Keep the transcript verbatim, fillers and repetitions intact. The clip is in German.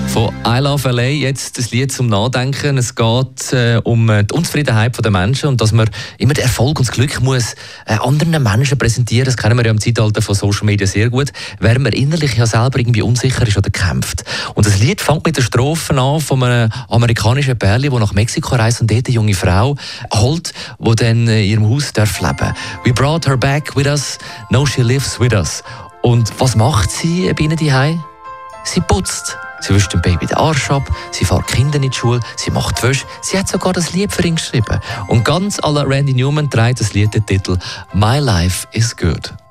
Von I Love L A jetzt das Lied zum Nachdenken. Es geht äh, um die Unzufriedenheit der Menschen und dass man immer den Erfolg und das Glück muss äh, anderen Menschen präsentieren. Das kennen wir ja im Zeitalter von Social Media sehr gut, während man innerlich ja selber irgendwie unsicher ist oder kämpft. Und das Lied fängt mit der Strophe an von einem amerikanischen Pärchen, das nach Mexiko reist und dort eine junge Frau holt, die dann in ihrem Haus darf leben. We brought her back with us, now she lives with us. Und was macht sie bei ihnen zu Hause? Sie putzt. Sie wischt dem Baby den Arsch ab, sie fährt Kinder in die Schule, sie macht die Wäsche, sie hat sogar das Lied für ihn geschrieben. Und ganz à la Randy Newman trägt das Lied den Titel «My Life is Good».